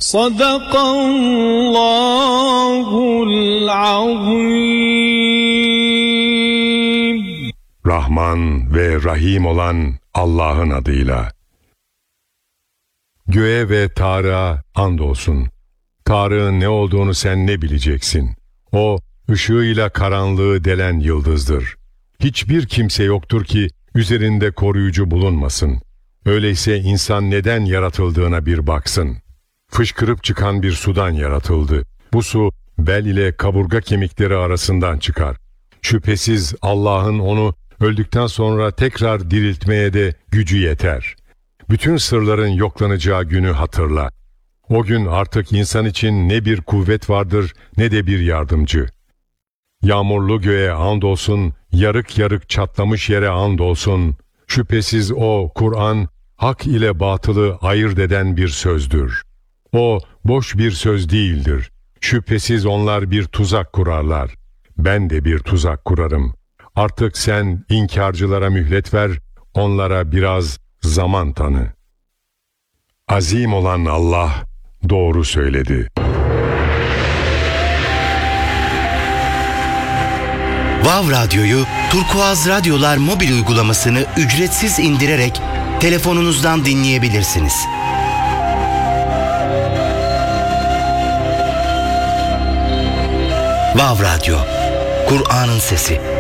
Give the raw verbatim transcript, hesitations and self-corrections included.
Sadakallahul azim. Rahman ve Rahim olan Allah'ın adıyla. Göğe ve Tarık'a andolsun. Tarık'ın ne olduğunu sen ne bileceksin? O, ışığıyla karanlığı delen yıldızdır. Hiçbir kimse yoktur ki üzerinde koruyucu bulunmasın. Öyleyse insan neden yaratıldığına bir baksın. Fışkırıp çıkan bir sudan yaratıldı. Bu su bel ile kaburga kemikleri arasından çıkar. Şüphesiz Allah'ın onu öldükten sonra tekrar diriltmeye de gücü yeter. Bütün sırların yoklanacağı günü hatırla. O gün artık insan için ne bir kuvvet vardır ne de bir yardımcı. Yağmurlu göğe andolsun, yarık yarık çatlamış yere andolsun. Şüphesiz o Kur'an, hak ile batılı ayırt eden bir sözdür. O boş bir söz değildir. Şüphesiz onlar bir tuzak kurarlar. Ben de bir tuzak kurarım. Artık sen inkarcılara mühlet ver, onlara biraz zaman tanı. Azim olan Allah doğru söyledi. Vav Radyo'yu Turkuaz Radyolar mobil uygulamasını ücretsiz indirerek telefonunuzdan dinleyebilirsiniz. Vav Radyo, Kur'an'ın sesi.